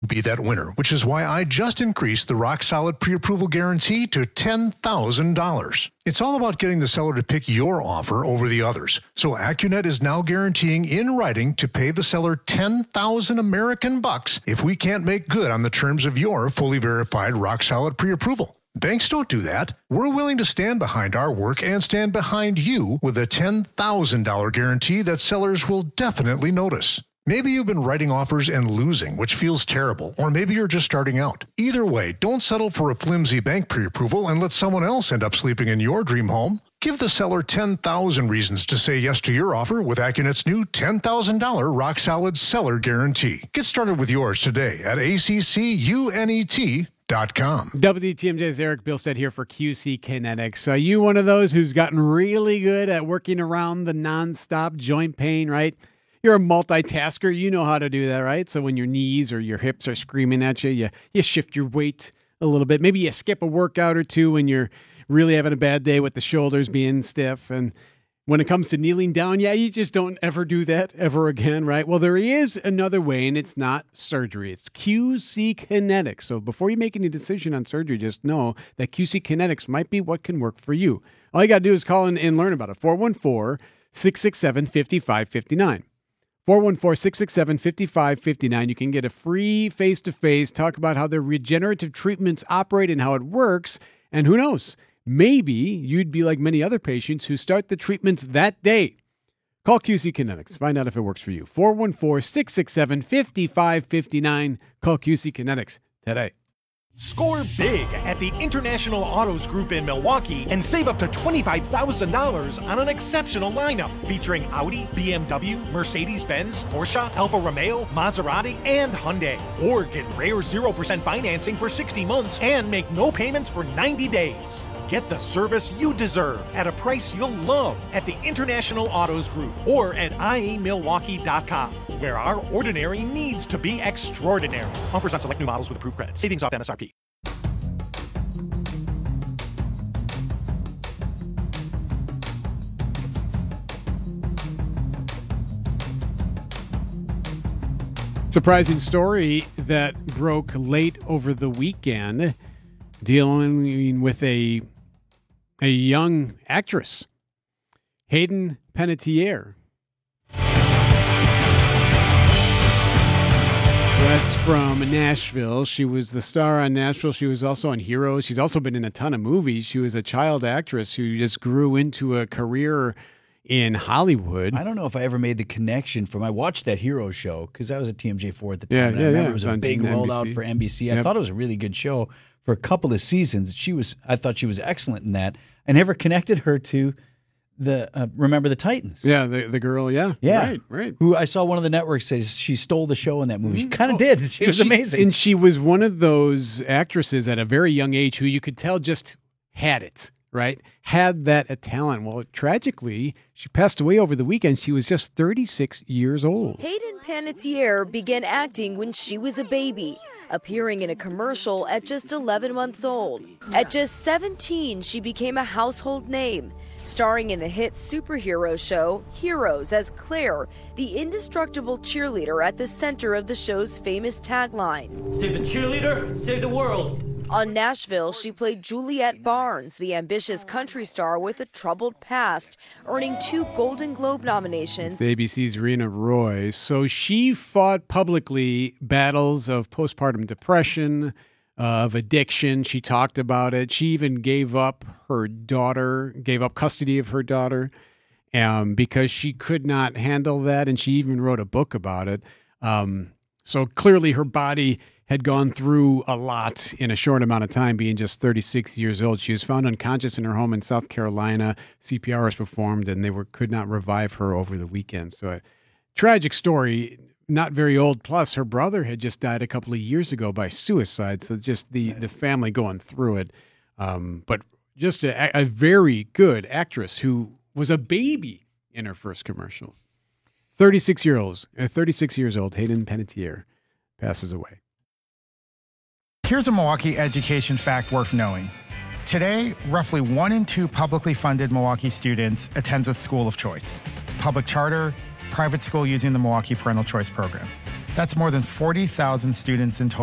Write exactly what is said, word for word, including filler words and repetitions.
be that winner, which is why I just increased the Rock Solid pre-approval guarantee to ten thousand dollars. It's all about getting the seller to pick your offer over the others. So AccuNet is now guaranteeing in writing to pay the seller ten thousand American bucks if we can't make good on the terms of your fully verified Rock Solid pre-approval. Banks don't do that. We're willing to stand behind our work and stand behind you with a ten thousand dollars guarantee that sellers will definitely notice. Maybe you've been writing offers and losing, which feels terrible, or maybe you're just starting out. Either way, don't settle for a flimsy bank pre-approval and let someone else end up sleeping in your dream home. Give the seller ten thousand reasons to say yes to your offer with AccuNet's new ten thousand dollars Rock Solid Seller Guarantee. Get started with yours today at A C C U N E T dot com. W T M J's Eric Bilstead here for Q C Kinetics. Are you one of those who's gotten really good at working around the nonstop joint pain, right? You're a multitasker. You know how to do that, right? So when your knees or your hips are screaming at you, you, you shift your weight a little bit. Maybe you skip a workout or two when you're really having a bad day with the shoulders being stiff. And when it comes to kneeling down, yeah, you just don't ever do that ever again, right? Well, there is another way, and it's not surgery. It's Q C Kinetics. So before you make any decision on surgery, just know that Q C Kinetics might be what can work for you. All you got to do is call in and learn about it. four one four, six six seven, five five five nine. four one four, six six seven, five five five nine. You can get a free face-to-face, talk about how their regenerative treatments operate and how it works. And who knows, maybe you'd be like many other patients who start the treatments that day. Call Q C Kinetics. Find out if it works for you. four one four, six six seven, five five five nine. Call Q C Kinetics today. Score big at the International Autos Group in Milwaukee and save up to twenty-five thousand dollars on an exceptional lineup featuring Audi, B M W, Mercedes-Benz, Porsche, Alfa Romeo, Maserati, and Hyundai. Or get rare zero percent financing for sixty months and make no payments for ninety days. Get the service you deserve at a price you'll love at the International Autos Group or at I A Milwaukee dot com, where our ordinary needs to be extraordinary. Offers on select new models with approved credit. Savings off M S R P. Surprising story that broke late over the weekend, dealing with a a young actress, Hayden Panettiere. So that's from Nashville. She was the star on Nashville. She was also on Heroes. She's also been in a ton of movies. She was a child actress who just grew into a career in Hollywood. I don't know if I ever made the connection from, I watched that Heroes show because I was at T M J four at the time. Yeah, and yeah, I remember yeah. it was It was a on big N B C. rollout for N B C. I Yep. thought it was a really good show for a couple of seasons. She was, I thought she was excellent in that. I never connected her to the uh, Remember the Titans. Yeah, the the girl, yeah. Yeah. Right, right. Who I saw one of the networks says she stole the show in that movie. She kind of Oh, did. She and was amazing. And she was one of those actresses at a very young age who you could tell just had it, right? Had that a talent. Well, tragically, she passed away over the weekend. She was just thirty-six years old. Hayden Panettiere began acting when she was a baby, appearing in a commercial at just eleven months old. At just seventeen, she became a household name, starring in the hit superhero show Heroes as Claire, the indestructible cheerleader at the center of the show's famous tagline. Save the cheerleader, save the world. On Nashville, she played Juliette Barnes, the ambitious country star with a troubled past, earning two Golden Globe nominations. It's A B C's Rena Roy. So she fought publicly battles of postpartum depression, uh, of addiction. She talked about it. She even gave up her daughter, gave up custody of her daughter um, because she could not handle that. And she even wrote a book about it. Um, so clearly her body had gone through a lot in a short amount of time, being just thirty-six years old. She was found unconscious in her home in South Carolina. C P R was performed, and they were could not revive her over the weekend. So a tragic story, not very old. Plus, her brother had just died a couple of years ago by suicide. So just the, the family going through it. Um, but just a, a very good actress who was a baby in her first commercial. thirty-six years old, uh, thirty-six years old, Hayden Panettiere passes away. Here's a Milwaukee education fact worth knowing. Today, roughly one in two publicly funded Milwaukee students attends a school of choice. Public charter, private school using the Milwaukee Parental Choice Program. That's more than forty thousand students in total.